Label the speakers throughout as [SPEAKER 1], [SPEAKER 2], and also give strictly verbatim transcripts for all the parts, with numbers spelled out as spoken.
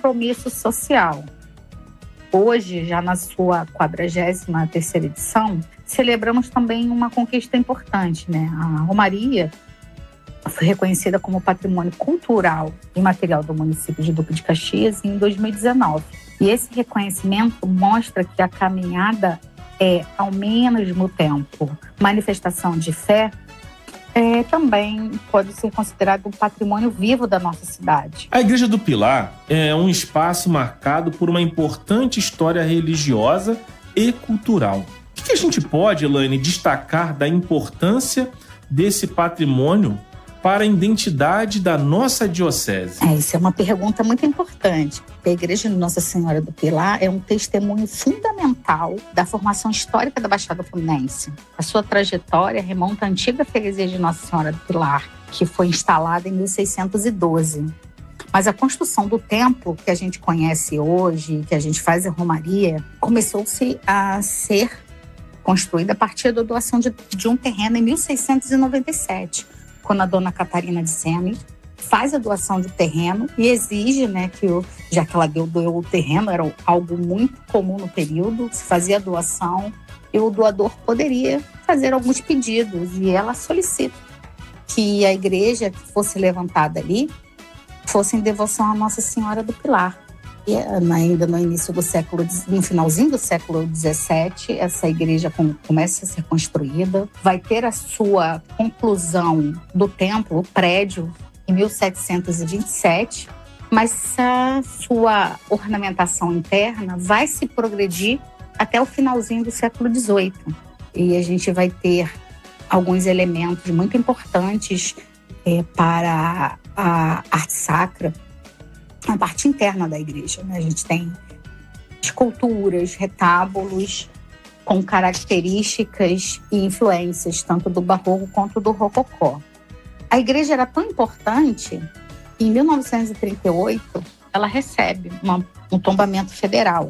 [SPEAKER 1] compromisso social. Hoje, já na sua quadragésima terceira edição, celebramos também uma conquista importante, né? A Romaria foi reconhecida como patrimônio cultural e material do município de Duque de Caxias em dois mil e dezenove. E esse reconhecimento mostra que a caminhada é, ao mesmo tempo, manifestação de fé, é, também pode ser considerado um patrimônio vivo da nossa cidade.
[SPEAKER 2] A Igreja do Pilar é um espaço marcado por uma importante história religiosa e cultural. O que a gente pode, Elaine, destacar da importância desse patrimônio para a identidade da nossa diocese?
[SPEAKER 1] É, isso é uma pergunta muito importante. A Igreja de Nossa Senhora do Pilar é um testemunho fundamental da formação histórica da Baixada Fluminense. A sua trajetória remonta à antiga freguesia de Nossa Senhora do Pilar, que foi instalada em mil seiscentos e doze. Mas a construção do templo que a gente conhece hoje, que a gente faz a Romaria, começou-se a ser construída a partir da doação de, de um terreno em mil seiscentos e noventa e sete, quando a dona Catarina de Sena faz a doação de terreno e exige, né, que o, já que ela deu, doou o terreno, era algo muito comum no período, se fazia a doação e o doador poderia fazer alguns pedidos, e ela solicita que a igreja que fosse levantada ali fosse em devoção à Nossa Senhora do Pilar. E ainda no início do século, no finalzinho do século dezessete, essa igreja começa a ser construída, vai ter a sua conclusão do templo, o prédio, em mil setecentos e vinte e sete, mas a sua ornamentação interna vai se progredir até o finalzinho do século dezoito. E a gente vai ter alguns elementos muito importantes é, para a arte sacra, a parte interna da igreja, né? A gente tem esculturas, retábulos com características e influências tanto do barroco quanto do rococó. A igreja era tão importante que em mil novecentos e trinta e oito ela recebe uma, um tombamento federal.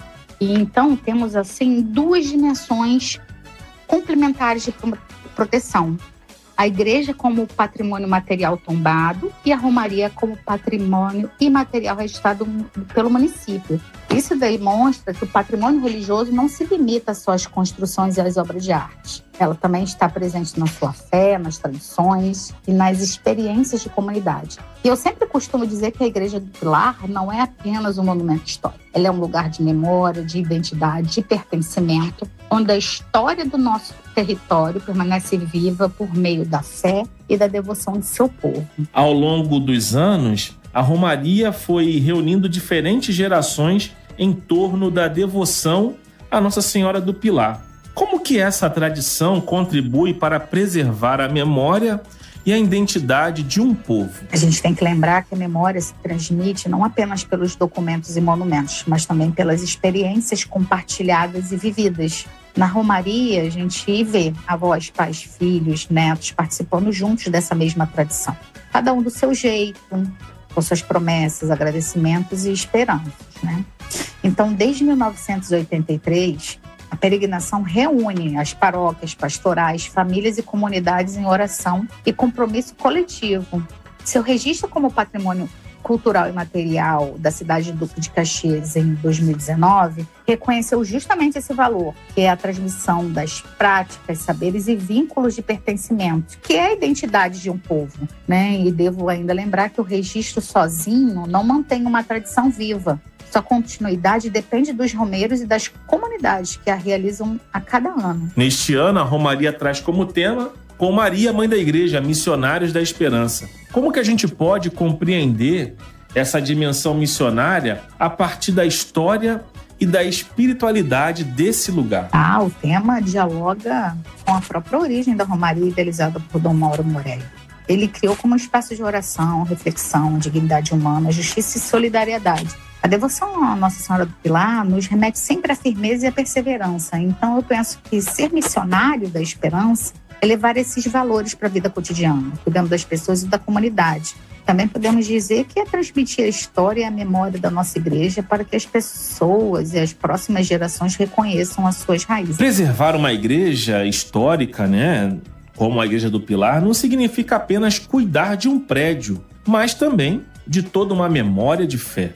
[SPEAKER 1] E então temos assim duas dimensões complementares de proteção. A igreja como patrimônio material tombado e a Romaria como patrimônio imaterial registrado pelo município. Isso demonstra que o patrimônio religioso não se limita só às construções e às obras de arte. Ela também está presente na sua fé, nas tradições e nas experiências de comunidade. E eu sempre costumo dizer que a Igreja do Pilar não é apenas um monumento histórico. Ela é um lugar de memória, de identidade, de pertencimento, onde a história do nosso território permanece viva por meio da fé e da devoção de seu povo.
[SPEAKER 2] Ao longo dos anos, a Romaria foi reunindo diferentes gerações em torno da devoção à Nossa Senhora do Pilar. Como que essa tradição contribui para preservar a memória e a identidade de um povo?
[SPEAKER 1] A gente tem que lembrar que a memória se transmite não apenas pelos documentos e monumentos, mas também pelas experiências compartilhadas e vividas. Na Romaria, a gente vê avós, pais, filhos, netos participando juntos dessa mesma tradição. Cada um do seu jeito, com suas promessas, agradecimentos e esperanças, né? Então, desde mil novecentos e oitenta e três, a peregrinação reúne as paróquias, pastorais, famílias e comunidades em oração e compromisso coletivo. Seu registro como patrimônio cultural e material da cidade de Duque de Caxias em dois mil e dezenove reconheceu justamente esse valor, que é a transmissão das práticas, saberes e vínculos de pertencimento, que é a identidade de um povo, né? E devo ainda lembrar que o registro sozinho não mantém uma tradição viva. Sua continuidade depende dos romeiros e das comunidades que a realizam a cada ano.
[SPEAKER 2] Neste ano, a Romaria traz como tema Com Maria, Mãe da Igreja, Missionários da Esperança. Como que a gente pode compreender essa dimensão missionária a partir da história e da espiritualidade desse lugar?
[SPEAKER 1] Ah, o tema dialoga com a própria origem da Romaria, idealizada por Dom Mauro Morelli. Ele criou como um espaço de oração, reflexão, dignidade humana, justiça e solidariedade. A devoção à Nossa Senhora do Pilar nos remete sempre à firmeza e à perseverança. Então, eu penso que ser missionário da esperança é levar esses valores para a vida cotidiana, cuidando das pessoas e da comunidade. Também podemos dizer que é transmitir a história e a memória da nossa igreja para que as pessoas e as próximas gerações reconheçam as suas raízes.
[SPEAKER 2] Preservar uma igreja histórica, né, como a Igreja do Pilar, não significa apenas cuidar de um prédio, mas também de toda uma memória de fé.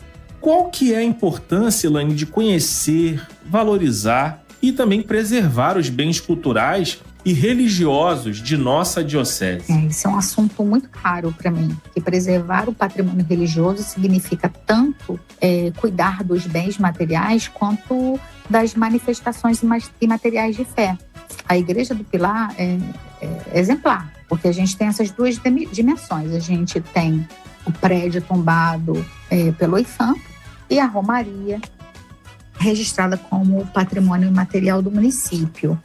[SPEAKER 2] qual que é a importância, Elaine, de conhecer, valorizar e também preservar os bens culturais e religiosos de nossa diocese?
[SPEAKER 1] É, isso é um assunto muito caro para mim, que preservar o patrimônio religioso significa tanto é, cuidar dos bens materiais quanto das manifestações imateriais de fé. A Igreja do Pilar é, é exemplar, porque a gente tem essas duas dimensões. A gente tem o prédio tombado é, pelo I F A M e a Romaria, registrada como patrimônio imaterial do município.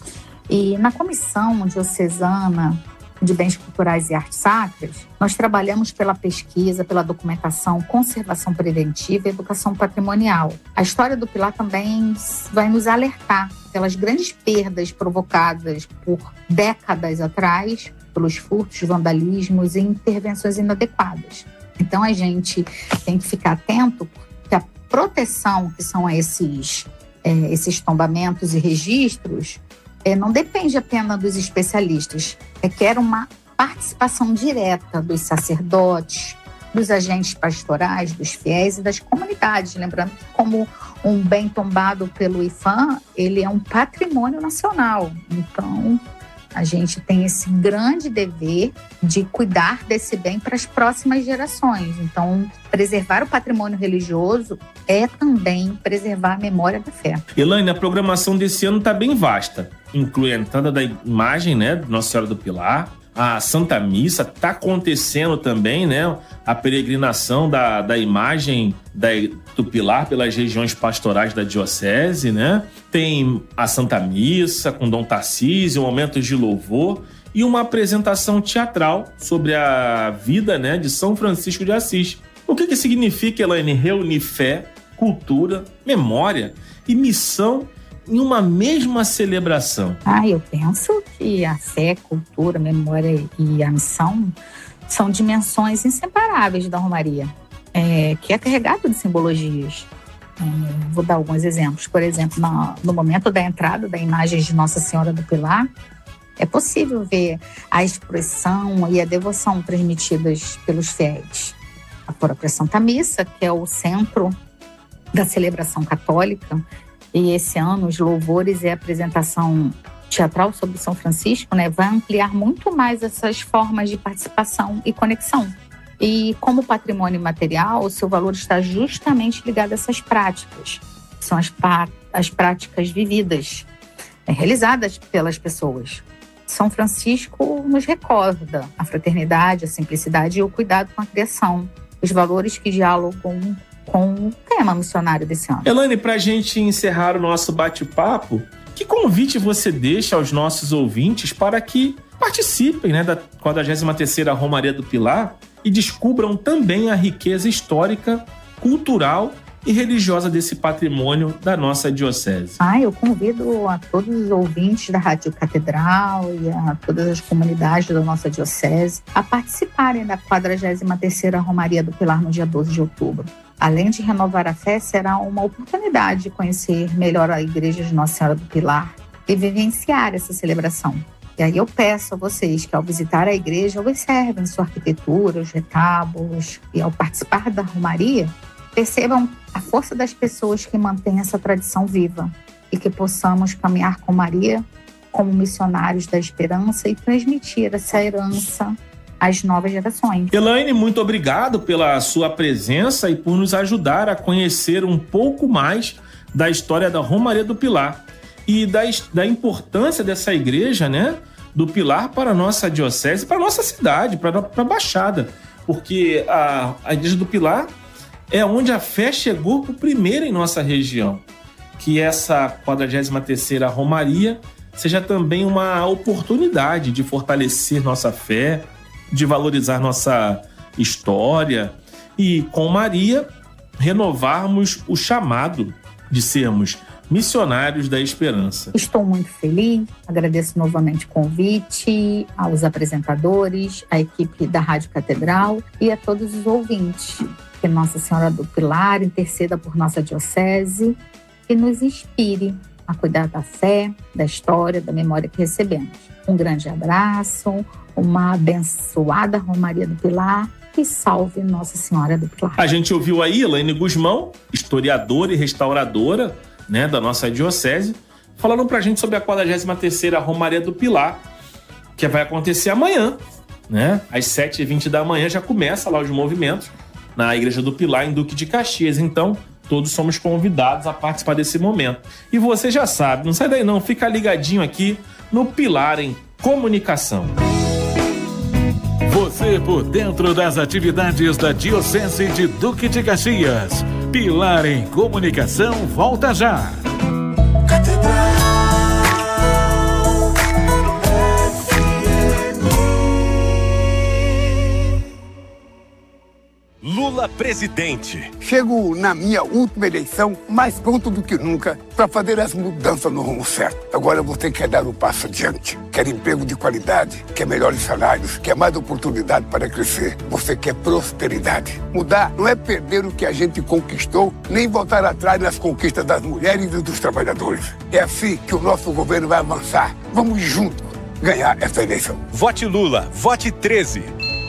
[SPEAKER 1] E na Comissão Diocesana de Bens Culturais e Artes Sacras, nós trabalhamos pela pesquisa, pela documentação, conservação preventiva e educação patrimonial. A história do Pilar também vai nos alertar pelas grandes perdas provocadas por décadas atrás, pelos furtos, vandalismos e intervenções inadequadas. Então a gente tem que ficar atento, porque a proteção que são esses, é, esses tombamentos e registros É, não depende apenas dos especialistas, requer uma participação direta dos sacerdotes, dos agentes pastorais, dos fiéis e das comunidades. Lembrando que, como um bem tombado pelo I F A M, ele é um patrimônio nacional. Então, a gente tem esse grande dever de cuidar desse bem para as próximas gerações. Então, preservar o patrimônio religioso é também preservar a memória da fé.
[SPEAKER 2] Elaine, a programação desse ano está bem vasta. Inclui a entrada da imagem, né, de Nossa Senhora do Pilar, a Santa Missa, está acontecendo também, né, a peregrinação da, da imagem da, do Pilar pelas regiões pastorais da diocese, né? Tem a Santa Missa com Dom Tarcísio, momentos de louvor e uma apresentação teatral sobre a vida, né, de São Francisco de Assis. O que que significa, Elaine, reunir fé, cultura, memória e missão em uma mesma celebração?
[SPEAKER 1] Ah, eu penso que a fé, cultura, memória e a missão são dimensões inseparáveis da Romaria, é, que é carregado de simbologias. É, vou dar alguns exemplos. Por exemplo, no, no momento da entrada da imagem de Nossa Senhora do Pilar, é possível ver a expressão e a devoção transmitidas pelos fiéis. A própria Santa Missa, que é o centro da celebração católica, e esse ano os louvores e a apresentação teatral sobre São Francisco, né, vai ampliar muito mais essas formas de participação e conexão. E como patrimônio material, o seu valor está justamente ligado a essas práticas. São as, pá- as práticas vividas, é, realizadas pelas pessoas. São Francisco nos recorda a fraternidade, a simplicidade e o cuidado com a criação. Os valores que dialogam com o tema missionário desse ano.
[SPEAKER 2] Elaine, para a gente encerrar o nosso bate-papo, que convite você deixa aos nossos ouvintes para que participem, né, da quadragésima terceira Romaria do Pilar e descubram também a riqueza histórica, cultural e religiosa desse patrimônio da nossa diocese?
[SPEAKER 1] Ah, eu convido a todos os ouvintes da Rádio Catedral e a todas as comunidades da nossa diocese a participarem da quadragésima terceira Romaria do Pilar no dia doze de outubro. Além de renovar a fé, será uma oportunidade de conhecer melhor a Igreja de Nossa Senhora do Pilar e vivenciar essa celebração. E aí eu peço a vocês que, ao visitar a igreja, observem sua arquitetura, os retábulos, e ao participar da Romaria, percebam a força das pessoas que mantêm essa tradição viva e que possamos caminhar com Maria como missionários da esperança e transmitir essa herança às novas gerações.
[SPEAKER 2] Elaine, muito obrigado pela sua presença e por nos ajudar a conhecer um pouco mais da história da Romaria do Pilar e da, da importância dessa igreja, né, do Pilar para a nossa diocese, para a nossa cidade, para a Baixada, porque a, a igreja do Pilar é onde a fé chegou por primeiro em nossa região. Que essa quadragésima terceira Romaria seja também uma oportunidade de fortalecer nossa fé, de valorizar nossa história e, com Maria, renovarmos o chamado de sermos missionários da esperança.
[SPEAKER 1] Estou muito feliz, agradeço novamente o convite aos apresentadores, à equipe da Rádio Catedral e a todos os ouvintes. Que Nossa Senhora do Pilar interceda por nossa diocese e nos inspire a cuidar da fé, da história, da memória que recebemos. Um grande abraço, uma abençoada Romaria do Pilar e salve Nossa Senhora do Pilar.
[SPEAKER 2] A gente ouviu aí Elaine Guzmão, historiadora e restauradora, né, da nossa diocese, falando pra gente sobre a quadragésima terceira Romaria do Pilar, que vai acontecer amanhã, né? Às sete e vinte da manhã já começa lá os movimentos na Igreja do Pilar, em Duque de Caxias. Então, todos somos convidados a participar desse momento. E você já sabe, não sai daí não, fica ligadinho aqui no Pilar em Comunicação.
[SPEAKER 3] Você por dentro das atividades da Diocese de Duque de Caxias. Pilar em Comunicação volta já.
[SPEAKER 4] Catedral
[SPEAKER 5] Lula presidente.
[SPEAKER 6] Chego na minha última eleição mais pronto do que nunca para fazer as mudanças no rumo certo. Agora você quer dar um passo adiante. Quer emprego de qualidade, quer melhores salários, quer mais oportunidade para crescer. Você quer prosperidade. Mudar não é perder o que a gente conquistou, nem voltar atrás nas conquistas das mulheres e dos trabalhadores. É assim que o nosso governo vai avançar. Vamos juntos ganhar essa eleição.
[SPEAKER 5] Vote Lula, vote treze.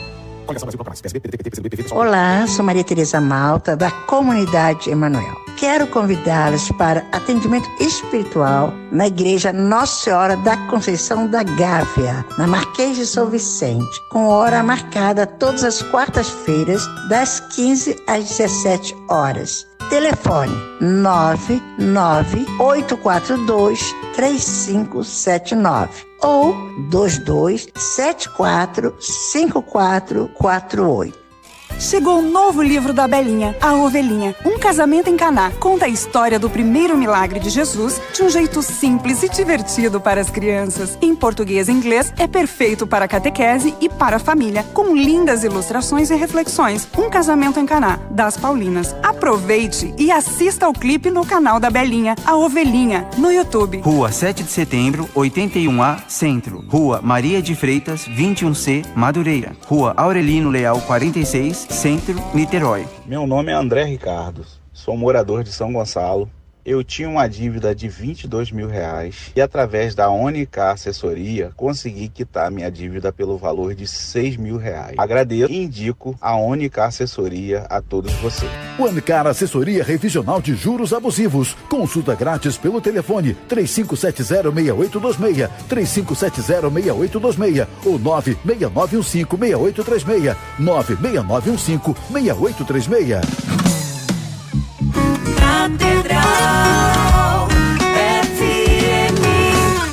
[SPEAKER 7] Olá, sou Maria Tereza Malta, da Comunidade Emanuel. Quero convidá-los para atendimento espiritual na Igreja Nossa Senhora da Conceição da Gávea, na Marquês de São Vicente, com hora marcada todas as quartas-feiras, das quinze às dezessete horas. Telefone nove nove oito quatro dois três cinco sete nove ou dois dois sete quatro cinco quatro quatro oito.
[SPEAKER 8] Chegou o novo livro da Belinha, A Ovelhinha, Um Casamento em Caná. Conta a história do primeiro milagre de Jesus de um jeito simples e divertido para as crianças. Em português e inglês, é perfeito para a catequese e para a família, com lindas ilustrações e reflexões. Um Casamento em Caná, das Paulinas. Aproveite e assista ao clipe no canal da Belinha, A Ovelhinha, no YouTube.
[SPEAKER 9] Rua sete de setembro, oitenta e um A, Centro. Rua Maria de Freitas, vinte e um C, Madureira. Rua Aurelino Leal, quarenta e seis, Centro, Niterói.
[SPEAKER 10] Meu nome é André Ricardo, sou morador de São Gonçalo. Eu tinha uma dívida de vinte e dois mil reais e através da Unicar Assessoria consegui quitar minha dívida pelo valor de seis mil reais. Agradeço e indico a Unicar Assessoria a todos vocês.
[SPEAKER 11] Unicar Assessoria Revisional de Juros Abusivos. Consulta grátis pelo telefone três cinco sete zero, seis oito dois seis, três cinco sete zero, seis oito dois seis ou nove seis nove um cinco, seis oito três seis, nove seis nove um cinco, seis oito três seis.
[SPEAKER 4] Catedral F M.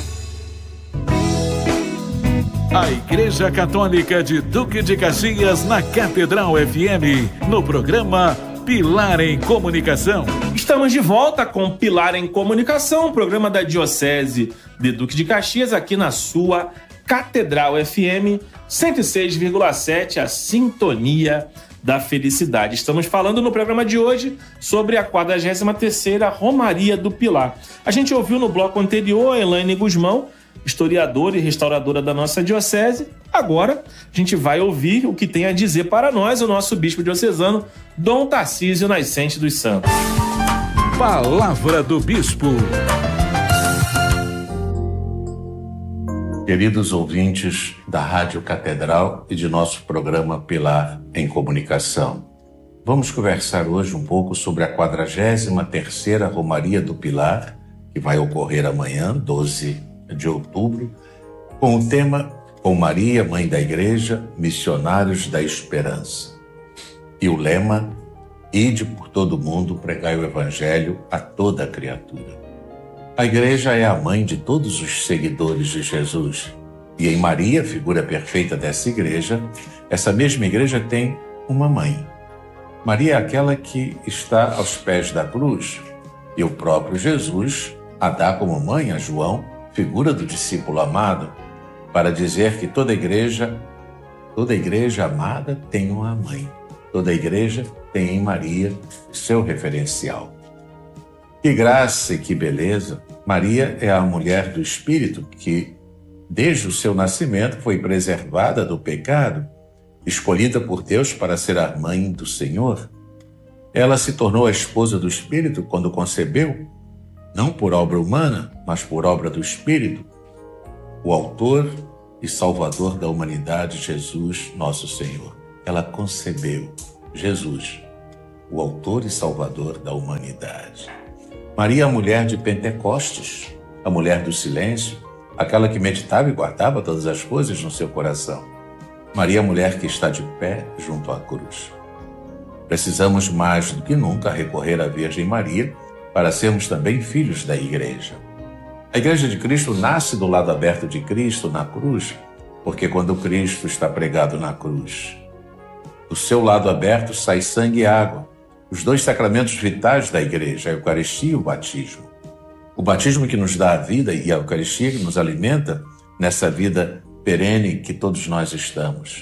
[SPEAKER 3] A Igreja Católica de Duque de Caxias na Catedral F M, no programa Pilar em Comunicação.
[SPEAKER 2] Estamos de volta com Pilar em Comunicação, programa da Diocese de Duque de Caxias, aqui na sua Catedral F M cento e seis vírgula sete, a sintonia da felicidade. Estamos falando no programa de hoje sobre a quadragésima terceira Romaria do Pilar. A gente ouviu no bloco anterior a Elaine Guzmão, historiadora e restauradora da nossa diocese. Agora a gente vai ouvir o que tem a dizer para nós o nosso bispo diocesano, Dom Tarcísio Nascente dos Santos.
[SPEAKER 3] Palavra do Bispo.
[SPEAKER 12] Queridos ouvintes da Rádio Catedral e de nosso programa Pilar em Comunicação, vamos conversar hoje um pouco sobre a quadragésima terceira Romaria do Pilar, que vai ocorrer amanhã, doze de outubro, com o tema Com Maria, Mãe da Igreja, Missionários da Esperança. E o lema, Ide por todo o mundo, pregai o Evangelho a toda a criatura. A Igreja é a mãe de todos os seguidores de Jesus. E em Maria, figura perfeita dessa Igreja, essa mesma Igreja tem uma mãe. Maria é aquela que está aos pés da cruz. E o próprio Jesus a dá como mãe a João, figura do discípulo amado, para dizer que toda Igreja, toda Igreja amada tem uma mãe. Toda Igreja tem em Maria o seu referencial. Que graça e que beleza! Maria é a mulher do Espírito que, desde o seu nascimento, foi preservada do pecado, escolhida por Deus para ser a mãe do Senhor. Ela se tornou a esposa do Espírito quando concebeu, não por obra humana, mas por obra do Espírito, o autor e salvador da humanidade, Jesus, nosso Senhor. ela concebeu Jesus, o autor e salvador da humanidade. Maria, a mulher de Pentecostes, a mulher do silêncio, aquela que meditava e guardava todas as coisas no seu coração. Maria, a mulher que está de pé junto à cruz. Precisamos mais do que nunca recorrer à Virgem Maria para sermos também filhos da Igreja. A Igreja de Cristo nasce do lado aberto de Cristo na cruz, porque quando Cristo está pregado na cruz, do seu lado aberto sai sangue e água, os dois sacramentos vitais da Igreja, a Eucaristia e o batismo. O batismo que nos dá a vida e a Eucaristia que nos alimenta nessa vida perene que todos nós estamos.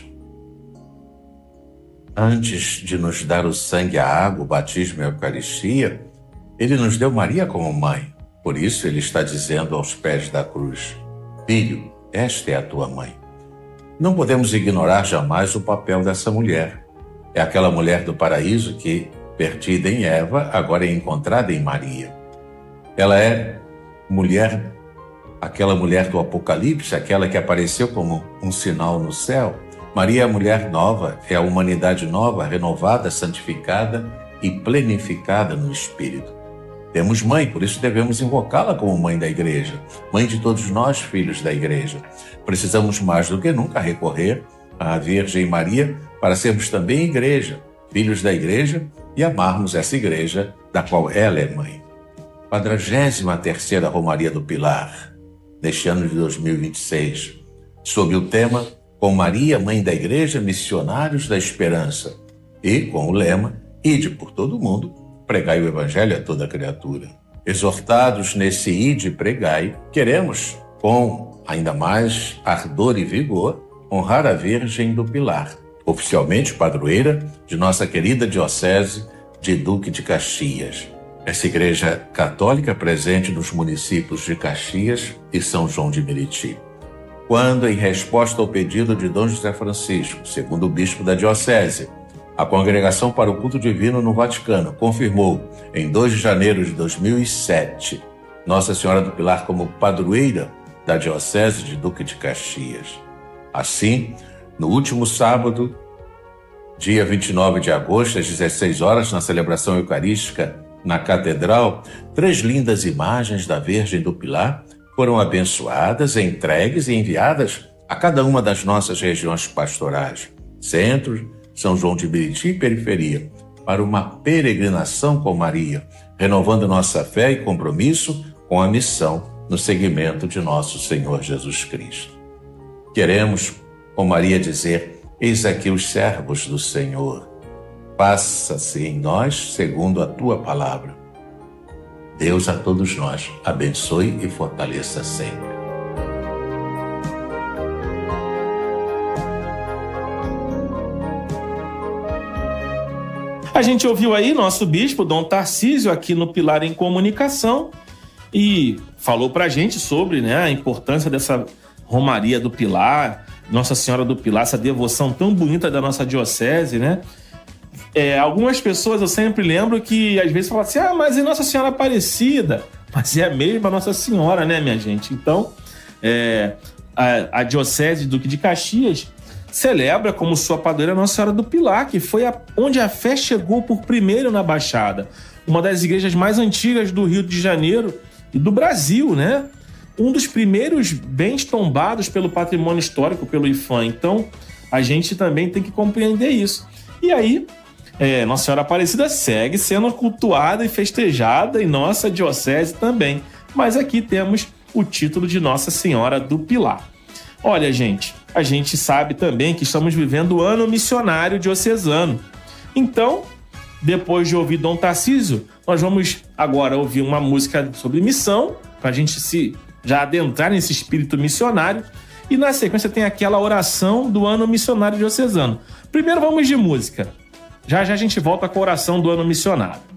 [SPEAKER 12] Antes de nos dar o sangue, a água, o batismo e a Eucaristia, ele nos deu Maria como mãe. Por isso ele está dizendo aos pés da cruz: Filho, esta é a tua mãe. Não podemos ignorar jamais o papel dessa mulher. É aquela mulher do paraíso que, perdida em Eva, agora é encontrada em Maria. Ela é mulher, aquela mulher do Apocalipse, aquela que apareceu como um sinal no céu. Maria é a mulher nova, é a humanidade nova, renovada, santificada e plenificada no Espírito. Temos mãe, por isso devemos invocá-la como mãe da Igreja, mãe de todos nós, filhos da Igreja. Precisamos mais do que nunca recorrer à Virgem Maria para sermos também Igreja, filhos da Igreja e amarmos essa Igreja da qual ela é mãe. quadragésima terceira Romaria do Pilar, neste ano de dois mil e vinte e seis, sob o tema Com Maria, Mãe da Igreja, Missionários da Esperança, e com o lema Ide por todo o mundo, pregai o Evangelho a toda criatura. Exortados nesse Ide e pregai, queremos, com ainda mais ardor e vigor, honrar a Virgem do Pilar, oficialmente padroeira de nossa querida Diocese de Duque de Caxias. Essa igreja católica presente nos municípios de Caxias e São João de Meriti. Quando, em resposta ao pedido de Dom José Francisco, segundo o bispo da Diocese, a Congregação para o Culto Divino no Vaticano confirmou, em dois de janeiro de dois mil e sete, Nossa Senhora do Pilar como padroeira da Diocese de Duque de Caxias. Assim, no último sábado, dia vinte e nove de agosto, às dezesseis horas, na celebração eucarística na Catedral, três lindas imagens da Virgem do Pilar foram abençoadas, entregues e enviadas a cada uma das nossas regiões pastorais, Centro, São João de Meriti e Periferia, para uma peregrinação com Maria, renovando nossa fé e compromisso com a missão no seguimento de nosso Senhor Jesus Cristo. Queremos, com Maria, dizer: eis aqui os servos do Senhor. Faça-se em nós segundo a tua palavra. Deus a todos nós abençoe e fortaleça sempre.
[SPEAKER 2] A gente ouviu aí nosso bispo, Dom Tarcísio, aqui no Pilar em Comunicação, e falou pra gente sobre, né, a importância dessa Romaria do Pilar, Nossa Senhora do Pilar, essa devoção tão bonita da nossa diocese, né? É, algumas pessoas eu sempre lembro que às vezes falam assim: ah, mas é Nossa Senhora Aparecida. Mas é a mesma Nossa Senhora, né, minha gente? Então, é, a, a Diocese de Duque de Caxias celebra como sua padroeira Nossa Senhora do Pilar, que foi a, onde a fé chegou por primeiro na Baixada. Uma das igrejas mais antigas do Rio de Janeiro e do Brasil, né? Um dos primeiros bens tombados pelo patrimônio histórico, pelo I F A M. Então, a gente também tem que compreender isso. E aí, é, Nossa Senhora Aparecida segue sendo cultuada e festejada em nossa diocese também. Mas aqui temos o título de Nossa Senhora do Pilar. Olha, gente, a gente sabe também que estamos vivendo o ano missionário diocesano. Então, depois de ouvir Dom Tarcísio, nós vamos agora ouvir uma música sobre missão, para a gente se já adentrar nesse espírito missionário. E na sequência tem aquela oração do ano missionário diocesano. Primeiro vamos de música. Já já a gente volta com a oração do ano missionário.